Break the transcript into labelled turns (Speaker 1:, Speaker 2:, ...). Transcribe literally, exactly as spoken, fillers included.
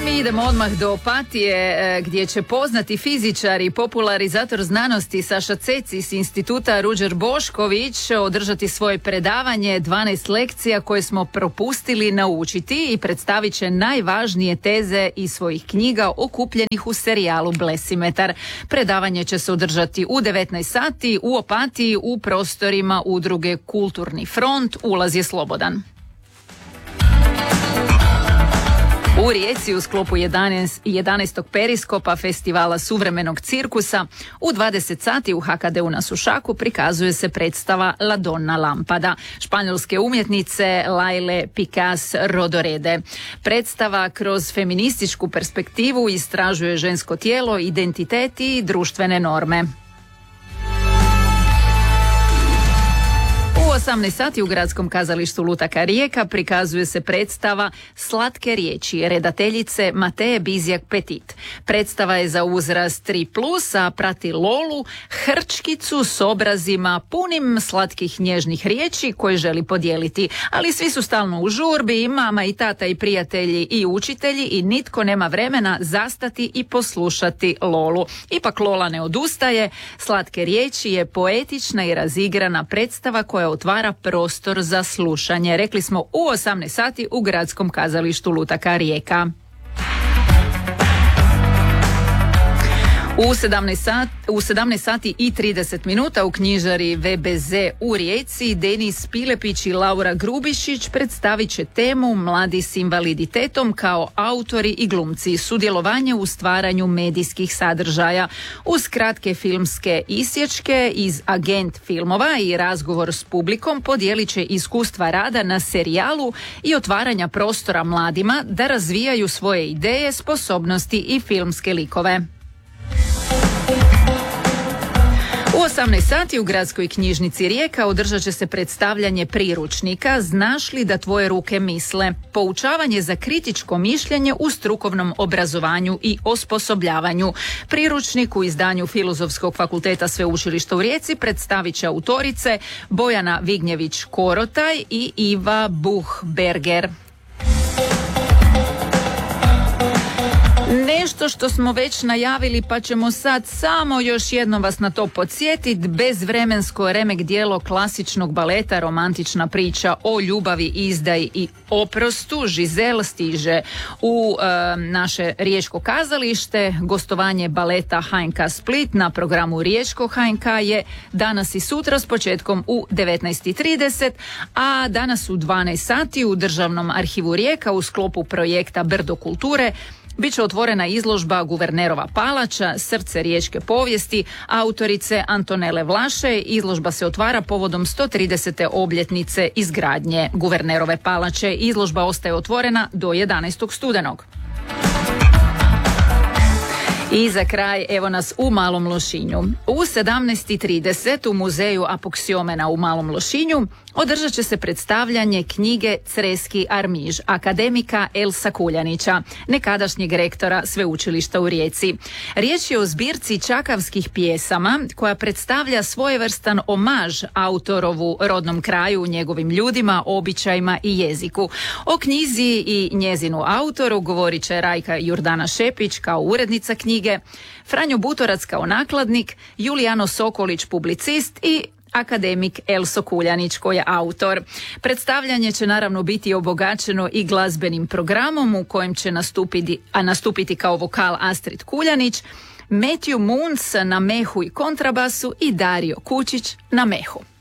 Speaker 1: Mi idemo odmah do Opatije, gdje će poznati fizičar i popularizator znanosti Saša Ceci iz instituta Ruđer Bošković održati svoje predavanje dvanaest lekcija koje smo propustili naučiti i predstavit će najvažnije teze iz svojih knjiga okupljenih u serijalu Blesimetar. Predavanje će se održati u devetnaest sati u Opatiji u prostorima udruge Kulturni front. Ulaz je slobodan. U Rijeci u sklopu jedanaestog periskopa festivala suvremenog cirkusa u dvadeset sati u ha ka de u na Sušaku prikazuje se predstava La Donna Lampada španjolske umjetnice Laile Picas Rodorede. Predstava kroz feminističku perspektivu istražuje žensko tijelo, identitet i društvene norme. U osamnaest sati u Gradskom kazalištu Lutaka Rijeka prikazuje se predstava Slatke riječi redateljice Mateje Bizjak Petit. Predstava je za uzrast tri plus, a prati Lolu, hrčkicu s obrazima punim slatkih nježnih riječi koje želi podijeliti. Ali svi su stalno u žurbi, i mama i tata i prijatelji i učitelji, i nitko nema vremena zastati i poslušati Lolu. Ipak Lola ne odustaje. Slatke riječi je poetična i razigrana predstava koja otvara prostor za slušanje. Rekli smo u osamnaest sati u Gradskom kazalištu Lutaka Rijeka. U sedamnaest sati, u sedamnaest sati i trideset minuta u knjižari ve be ze u Rijeci Denis Pilepić i Laura Grubišić predstavit će temu Mladi s invaliditetom kao autori i glumci, sudjelovanje u stvaranju medijskih sadržaja uz kratke filmske isječke iz Agent filmova i razgovor s publikom podijelit će iskustva rada na serijalu i otvaranja prostora mladima da razvijaju svoje ideje, sposobnosti i filmske likove. U osamnaest sati u Gradskoj knjižnici Rijeka održat će se predstavljanje priručnika Znaš li da tvoje ruke misle? Poučavanje za kritičko mišljenje u strukovnom obrazovanju i osposobljavanju. Priručnik u izdanju Filozofskog fakulteta Sveučilišta u Rijeci predstavit će autorice Bojana Vignjević-Korotaj i Iva Buchberger. Nešto što smo već najavili, pa ćemo sad samo još jednom vas na to podsjetiti. Bezvremensko remek djelo klasičnog baleta, romantična priča o ljubavi, izdaji i oprostu. Žizel stiže u e, naše Riječko kazalište. Gostovanje baleta ha en ka Split na programu Riječkog ha en ka je danas i sutra s početkom u devetnaest i trideset, a danas u dvanaest sati u Državnom arhivu Rijeka u sklopu projekta Brdo kulture biće otvorena izložba Guvernerova palača, srce riječke povijesti, autorice Antonele Vlaše. Izložba se otvara povodom sto tridesete obljetnice izgradnje Guvernerove palače. Izložba ostaje otvorena do jedanaestog studenog. I za kraj, evo nas u Malom Lošinju. U sedamnaest i trideset u muzeju Apoksiomena u Malom Lošinju održat će se predstavljanje knjige Creski armiž akademika Elsa Kuljanića, nekadašnjeg rektora Sveučilišta u Rijeci. Riječ je o zbirci čakavskih pjesama koja predstavlja svojevrstan omaž autorovu rodnom kraju, njegovim ljudima, običajima i jeziku. O knjizi i njezinu autoru govorit će Rajka Jurdana Šepić kao urednica knjige, Franjo Butorac kao nakladnik, Julijano Sokolić publicist i akademik Elso Kuljanić koji je autor. Predstavljanje će naravno biti obogaćeno i glazbenim programom u kojem će nastupiti, a nastupiti kao vokal Astrid Kuljanić, Matthew Moons na mehu i kontrabasu i Dario Kučić na mehu.